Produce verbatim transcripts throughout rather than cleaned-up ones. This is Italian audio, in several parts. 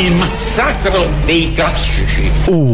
Il massacro dei classici.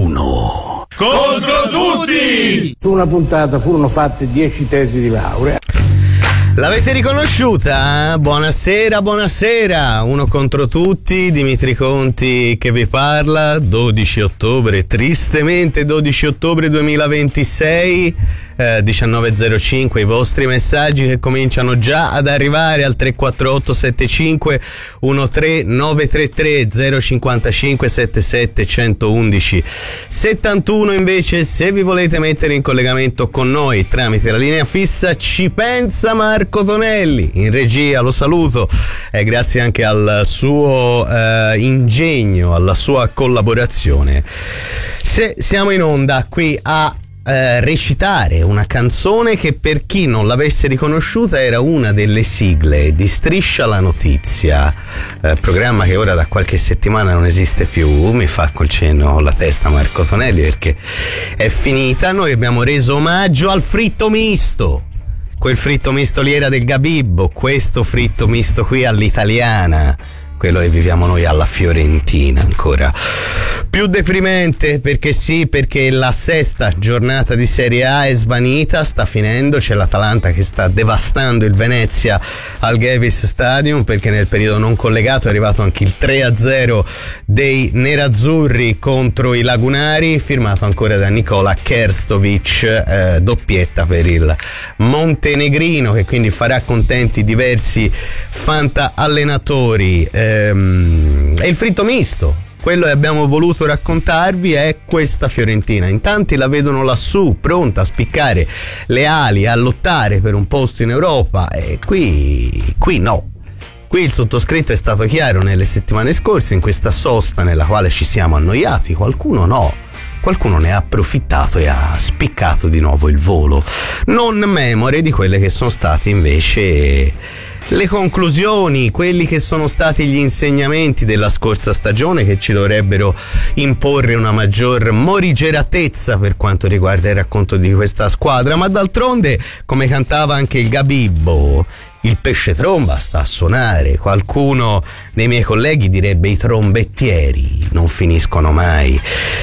Uno contro tutti. Su una puntata furono fatte dieci tesi di laurea. L'avete riconosciuta? Buonasera, buonasera. Uno contro tutti, Dimitri Conti che vi parla. dodici ottobre, tristemente dodici ottobre duemilaventisei, eh, diciannove e zero cinque. I vostri messaggi che cominciano già ad arrivare al tre quattro otto sette cinque uno tre nove tre tre zero cinquantacinque settantasette centoundici settantuno. Invece, se vi volete mettere in collegamento con noi tramite la linea fissa, ci pensa Marco Tonelli in regia, lo saluto, e grazie anche al suo eh, ingegno, alla sua collaborazione. Se siamo in onda qui a eh, recitare una canzone che, per chi non l'avesse riconosciuta, era una delle sigle di Striscia la Notizia, eh, programma che ora da qualche settimana non esiste più. Mi fa col cenno la testa Marco Tonelli perché è finita. Noi abbiamo reso omaggio al fritto misto, quel fritto misto lì era del Gabibbo, questo fritto misto qui all'italiana, quello che viviamo noi alla fiorentina, ancora più deprimente, perché sì, perché la sesta giornata di Serie A è svanita, sta finendo, c'è l'Atalanta che sta devastando il Venezia al Gevis Stadium, perché nel periodo non collegato è arrivato anche il tre a zero dei nerazzurri contro i lagunari, firmato ancora da Nikola Kerstovic, eh, doppietta per il montenegrino, che quindi farà contenti diversi fanta allenatori. Ehm, e il fritto misto, quello che abbiamo voluto raccontarvi, è questa Fiorentina. In tanti la vedono lassù, pronta a spiccare le ali, a lottare per un posto in Europa, e qui, qui no. Qui il sottoscritto è stato chiaro nelle settimane scorse, in questa sosta nella quale ci siamo annoiati. Qualcuno no, qualcuno ne ha approfittato e ha spiccato di nuovo il volo, non memore di quelle che sono state invece le conclusioni, quelli che sono stati gli insegnamenti della scorsa stagione, che ci dovrebbero imporre una maggior morigeratezza per quanto riguarda il racconto di questa squadra. Ma d'altronde, come cantava anche il Gabibbo, il pesce tromba sta a suonare. Qualcuno dei miei colleghi direbbe i trombettieri non finiscono mai.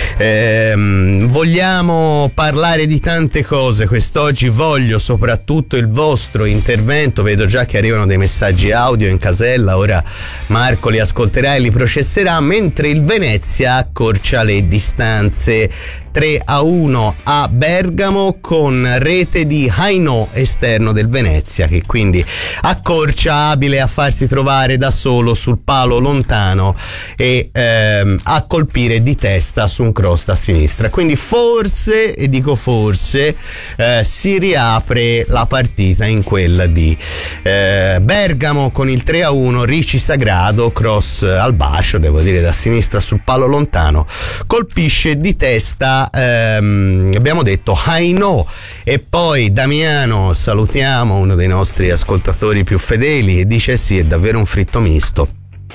Ehm, vogliamo parlare di tante cose quest'oggi, voglio soprattutto il vostro intervento. Vedo già che arrivano dei messaggi audio in casella, ora Marco li ascolterà e li processerà, mentre il Venezia accorcia le distanze. tre a uno a Bergamo, con rete di Hainò, esterno del Venezia, che quindi accorcia, abile a farsi trovare da solo sul palo lontano e ehm, a colpire di testa su un cross da sinistra. Quindi forse, e dico forse, eh, si riapre la partita in quella di eh, Bergamo con il tre a uno. Ricci Sagrado, cross al bacio, devo dire da sinistra sul palo lontano, colpisce di testa, ehm, abbiamo detto Hainò, e poi Damiano, salutiamo, uno dei nostri ascoltatori più fedeli, e dice sì, è davvero un fritto misto.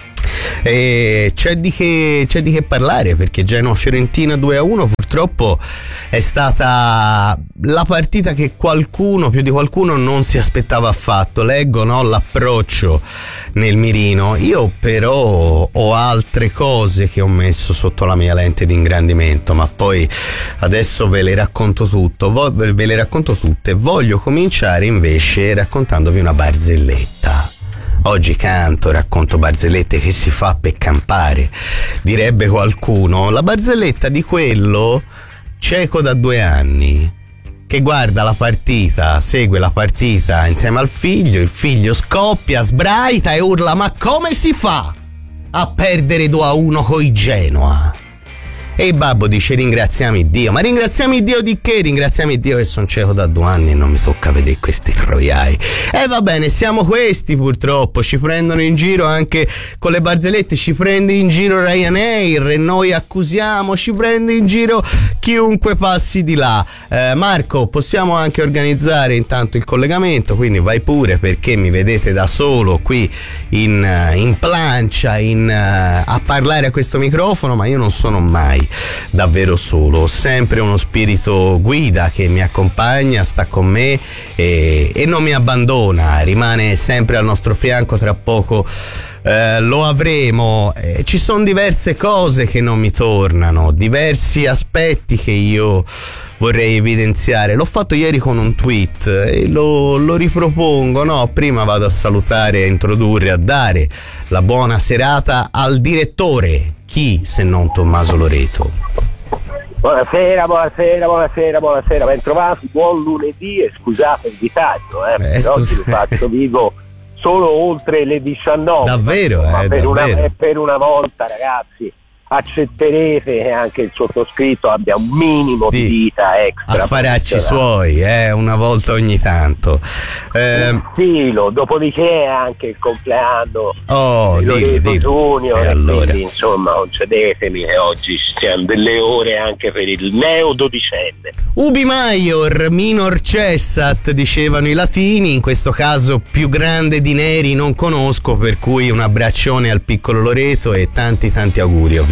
E c'è di che c'è di che parlare, perché Genoa-Fiorentina due a uno purtroppo è stata la partita che qualcuno, più di qualcuno, non si aspettava affatto. Leggo, no, l'approccio nel mirino. Io però ho altre cose che ho messo sotto la mia lente di ingrandimento, ma poi adesso ve le racconto tutto, ve le racconto tutte. Voglio cominciare invece raccontandovi una barzelletta. Oggi canto, racconto barzellette che si fa per campare, direbbe qualcuno. La barzelletta di quello cieco da due anni, che guarda la partita, segue la partita insieme al figlio, il figlio scoppia, sbraita e urla: ma come si fa a perdere due a uno coi Genoa? E il babbo dice: ringraziamo Dio. Ma ringraziamo Dio di che? Ringraziamo Dio che sono cieco da due anni e non mi tocca vedere questi troiai. E va bene, siamo questi purtroppo, ci prendono in giro anche con le barzellette, ci prende in giro Ryanair e noi accusiamo, ci prende in giro chiunque passi di là. eh, Marco, possiamo anche organizzare intanto il collegamento, quindi vai pure, perché mi vedete da solo qui in, in plancia in, a parlare a questo microfono, ma io non sono mai davvero solo, ho sempre uno spirito guida che mi accompagna, sta con me e, e non mi abbandona, rimane sempre al nostro fianco. Tra poco eh, lo avremo. Eh, ci sono diverse cose che non mi tornano, diversi aspetti che io vorrei evidenziare. L'ho fatto ieri con un tweet e lo, lo ripropongo, no? Prima vado a salutare, a introdurre, a dare la buona serata al direttore. Chi se non Tommaso Loreto? Buonasera, buonasera, buonasera, buonasera, ben trovati, buon lunedì e scusate il ritaglio, eh, eh, perché oggi vi faccio vivo solo oltre le diciannove. Davvero, ma eh, per, davvero. Una, per una volta, ragazzi, accetterete che anche il sottoscritto abbia un minimo di, di vita extra. Affaracci suoi, eh, una volta ogni tanto. Eh, Stilo, dopodiché anche il compleanno oh, di Loreto Junior, e e allora? quindi insomma concedetemi che oggi siano delle ore anche per il neo dodicenne. Ubi maior minor cessat, dicevano i latini, in questo caso più grande di Neri non conosco, per cui un abbraccione al piccolo Loreto e tanti tanti auguri ovviamente.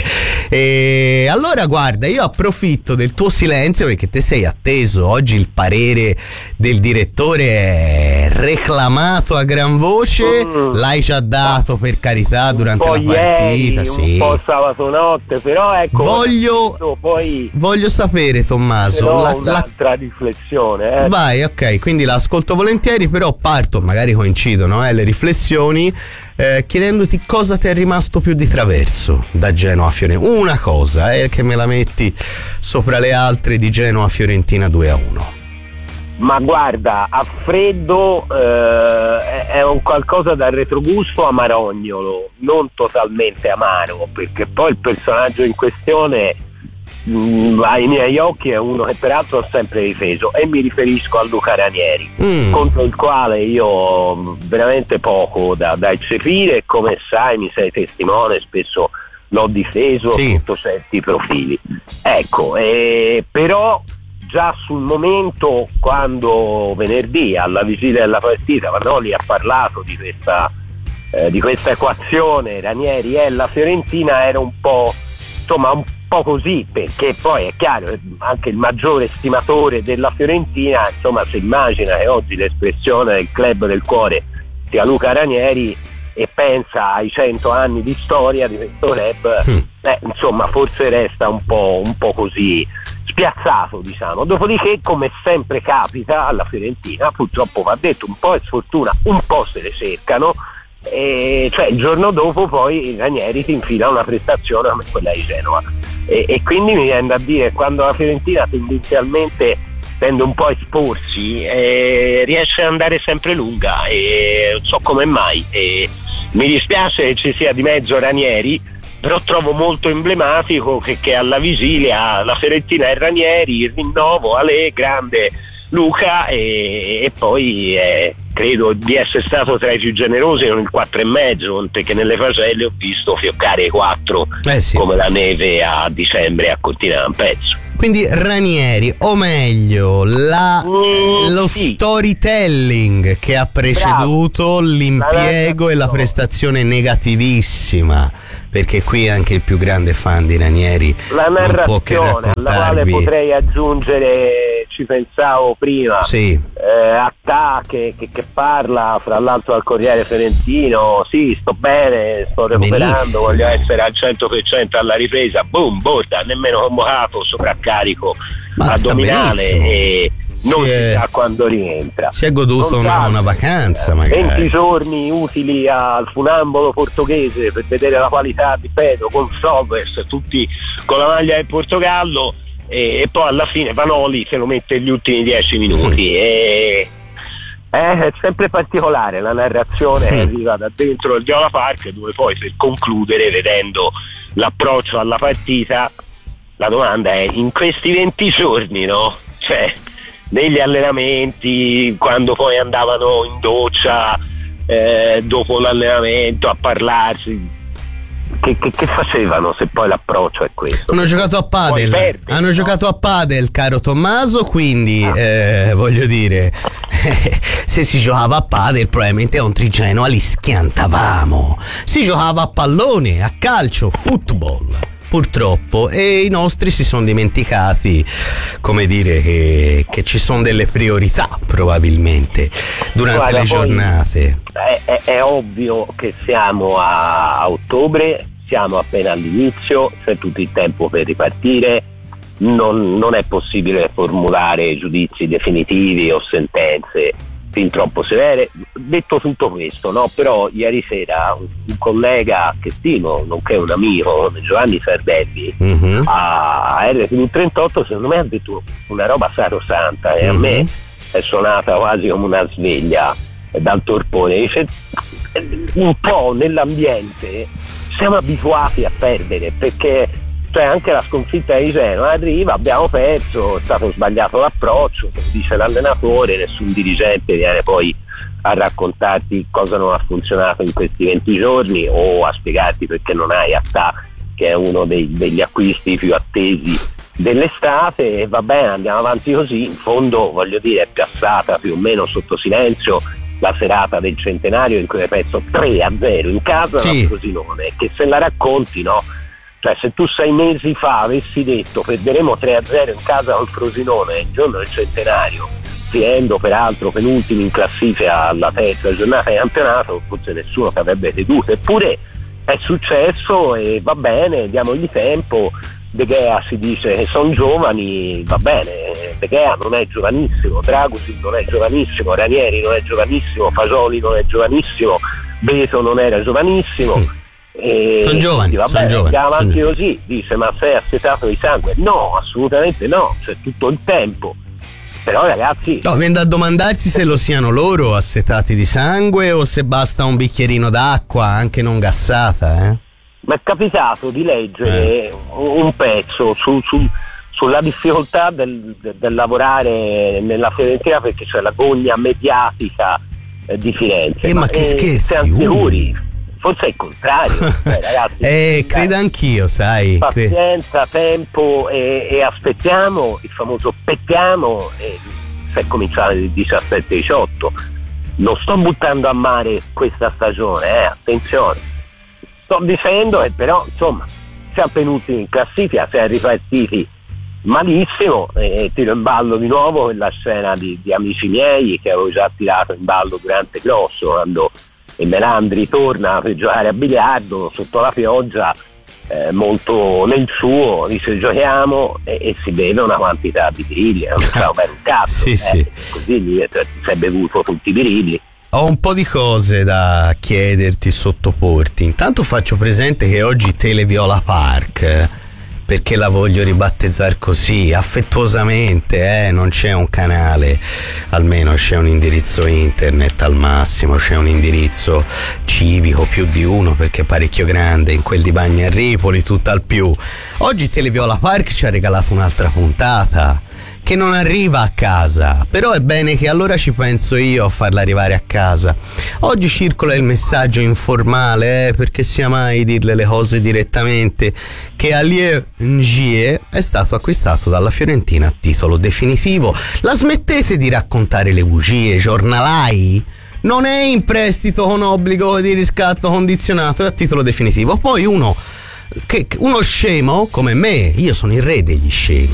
E allora guarda, io approfitto del tuo silenzio perché te sei atteso. Oggi il parere del direttore è reclamato a gran voce, mm. l'hai già dato per carità durante la partita, ieri, sì. un po' sabato notte, però ecco voglio, poi voglio sapere Tommaso però la, un'altra la... riflessione, eh. Vai, ok, quindi la ascolto volentieri, però parto, magari coincidono eh, le riflessioni, eh, chiedendoti cosa ti è rimasto più di traverso da Genoa a Fiorentina. Una cosa, eh, che me la metti sopra le altre di Genoa a Fiorentina due a uno. Ma guarda, a freddo eh, è un qualcosa dal retrogusto amarognolo, non totalmente amaro, perché poi il personaggio in questione mh, ai miei occhi è uno che peraltro ho sempre difeso, e mi riferisco a Luca Ranieri, mm. contro il quale io ho veramente poco da, da eccepire, e come sai, mi sei testimone, spesso l'ho difeso sì. sotto certi profili. Ecco, eh, però già sul momento, quando venerdì alla vigilia della partita Vanoli ha parlato di questa eh, di questa equazione Ranieri e la Fiorentina, era un po' insomma un po' così, perché poi è chiaro, anche il maggiore estimatore della Fiorentina insomma si immagina che oggi l'espressione del club del cuore sia Luca Ranieri e pensa ai cento anni di storia di questo club, mm. eh, insomma forse resta un po', un po' così spiazzato, diciamo. Dopodiché, come sempre capita alla Fiorentina, purtroppo va detto, un po' è sfortuna, un po' se le cercano, e cioè il giorno dopo poi Ranieri ti infila una prestazione come quella di Genova, e, e quindi mi viene da dire, quando la Fiorentina tendenzialmente tende un po' a esporsi, eh, riesce ad andare sempre lunga, e non so come mai, e mi dispiace che ci sia di mezzo Ranieri, però trovo molto emblematico che, che alla vigilia la Fiorentina e Ranieri, il rinnovo, Ale, grande Luca, e, e poi eh, credo di essere stato tra i più generosi con il quattro e mezzo, che nelle faselle ho visto fioccare i quattro eh sì. come la neve a dicembre a Cortina d'Ampezzo. Quindi Ranieri, o meglio la, mm, lo sì. storytelling che ha preceduto Bravo. l'impiego la e la prestazione negativissima, perché qui anche il più grande fan di Ranieri la non può che raccontarvi. Alla quale potrei aggiungere, ci pensavo prima, sì. eh, Attà che, che, che parla fra l'altro al Corriere Fiorentino, sì, sto bene, sto recuperando, Benissimo. voglio essere al cento per cento alla ripresa, boom, borda, nemmeno convocato, sovraccarico Ma addominale, e non si, si è, sa quando rientra. Si è goduto una, una vacanza magari. venti giorni utili al funambolo portoghese per vedere la qualità di Pedro con Solvers, tutti con la maglia del Portogallo, e, e poi alla fine Vanoli se lo mette gli ultimi dieci minuti. E, è sempre particolare la narrazione che arriva da dentro il Viola Park, dove poi, per concludere, vedendo l'approccio alla partita, la domanda è: in questi venti giorni, no? Cioè, negli allenamenti, quando poi andavano in doccia eh, dopo l'allenamento a parlarsi, che, che, che facevano se poi l'approccio è questo? Hanno giocato a padel, perdere, hanno no? giocato a padel, caro Tommaso, quindi ah. eh, voglio dire, se si giocava a padel probabilmente contro i Genoa li schiantavamo. Si giocava a pallone, a calcio, football, purtroppo, e i nostri si sono dimenticati, come dire, che, che ci sono delle priorità probabilmente durante Guarda, le giornate. È, è, è ovvio che siamo a, a ottobre, siamo appena all'inizio, c'è tutto il tempo per ripartire, non, non è possibile formulare giudizi definitivi o sentenze fin troppo severe. Detto tutto questo, no, però ieri sera un, un collega che stimo, nonché un amico, Giovanni Sardelli, mm-hmm. a R T V trentotto, secondo me ha detto una roba sacrosanta e mm-hmm. a me è suonata quasi come una sveglia dal torpore. Dice, un po' nell'ambiente siamo abituati a perdere, perché cioè anche la sconfitta di Genoa arriva, abbiamo perso, è stato sbagliato l'approccio, come dice l'allenatore, nessun dirigente viene poi a raccontarti cosa non ha funzionato in questi venti giorni o a spiegarti perché non hai Attà, che è uno dei, degli acquisti più attesi dell'estate, e va bene, andiamo avanti così. In fondo, voglio dire, è passata più o meno sotto silenzio la serata del centenario in cui hai perso tre a zero in casa sì. da Frosinone, che se la racconti, no? Cioè, se tu sei mesi fa avessi detto perderemo tre a zero in casa col Frosinone il giorno del centenario, finendo peraltro penultimi in classifica alla terza giornata di campionato, forse nessuno ti avrebbe creduto. Eppure è successo e va bene, diamogli tempo. De Gea si dice che sono giovani, va bene, De Gea non è giovanissimo, Dragusin non è giovanissimo, Ranieri non è giovanissimo, Fasoli non è giovanissimo, Beto non era giovanissimo. E sono giovani, va sono bene, giovani, andiamo avanti sono così. Dice, ma sei assetato di sangue? No, assolutamente no, c'è tutto il tempo. Però ragazzi, no, viene da domandarsi se lo siano loro assetati di sangue o se basta un bicchierino d'acqua anche non gassata, eh? mi è capitato di leggere eh. un pezzo su, su, sulla difficoltà del, del, del lavorare nella Fiorentina, perché c'è la gogna mediatica eh, di Firenze. Eh, ma, ma che eh, scherzi! Siamo sicuri? Forse è il contrario, eh, ragazzi. eh, credo anch'io, sai. Pazienza, tempo e, e aspettiamo, il famoso aspettiamo, e se è cominciato il diciassette diciotto. Non sto buttando a mare questa stagione, eh, attenzione. Sto dicendo che però, insomma, siamo penultimi in classifica, siamo ripartiti malissimo, e tiro in ballo di nuovo quella scena di, di Amici miei che avevo già tirato in ballo durante Grosso, quando e Melandri torna per giocare a biliardo sotto la pioggia, eh, molto nel suo, dice giochiamo, e, e si beve una quantità di birilli, non stavo bene un cazzo, sì, eh, sì. Così gli eh, si è bevuto tutti i birilli. Ho un po' di cose da chiederti, sottoporti. Intanto faccio presente che oggi Televiola Park, perché la voglio ribattezzare così, affettuosamente, eh? Non c'è un canale, almeno c'è un indirizzo internet al massimo, c'è un indirizzo civico, più di uno perché è parecchio grande, in quel di Bagni a Ripoli, tutt'al più. Oggi Televiola Park ci ha regalato un'altra puntata che non arriva a casa, però è bene che allora ci penso io a farla arrivare a casa. Oggi circola il messaggio informale, eh, perché sia mai dirle le cose direttamente, che Aliou N'Jie è stato acquistato dalla Fiorentina a titolo definitivo. La smettete di raccontare le bugie, giornalai? Non è in prestito con obbligo di riscatto condizionato, è a titolo definitivo. Poi uno, che, uno scemo come me, io sono il re degli scemi,